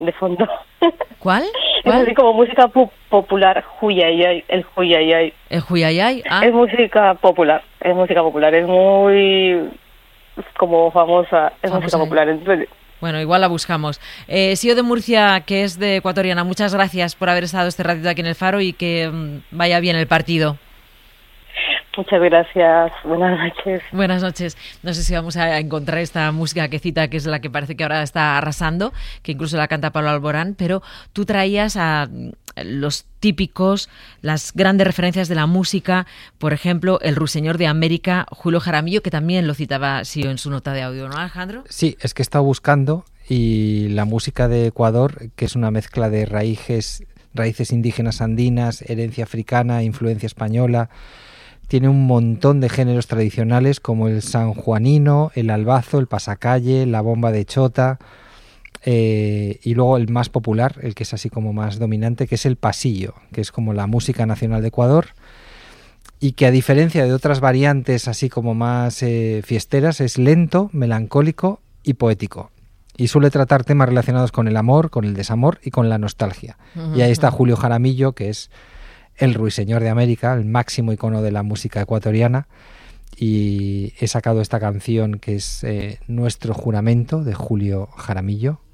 de fondo. ¿Cuál? Es así como música popular, Huyayay, el Huyayay. ¿El Huyayay? Ah. Es música popular, es muy como famosa, es música popular. Entonces, bueno, igual la buscamos. Sio de Murcia, que es de ecuatoriana, muchas gracias por haber estado este ratito aquí en El Faro y que vaya bien el partido. Muchas gracias, buenas noches. Buenas noches. No sé si vamos a encontrar esta música que cita, que es la que parece que ahora está arrasando, que incluso la canta Pablo Alborán, pero tú traías a los típicos, las grandes referencias de la música, por ejemplo, el Ruiseñor de América, Julio Jaramillo, que también lo citaba Sio en su nota de audio, ¿no, Alejandro? Sí, es que he estado buscando y la música de Ecuador, que es una mezcla de raíces indígenas andinas, herencia africana, influencia española, tiene un montón de géneros tradicionales como el sanjuanino, el albazo, el pasacalle, la bomba de chota, y luego el más popular, el que es así como más dominante, que es el pasillo, que es como la música nacional de Ecuador, y que a diferencia de otras variantes así como más fiesteras, es lento, melancólico y poético. Y suele tratar temas relacionados con el amor, con el desamor y con la nostalgia. Y ahí está Julio Jaramillo, que es el Ruiseñor de América, el máximo icono de la música ecuatoriana, y he sacado esta canción que es Nuestro Juramento, de Julio Jaramillo.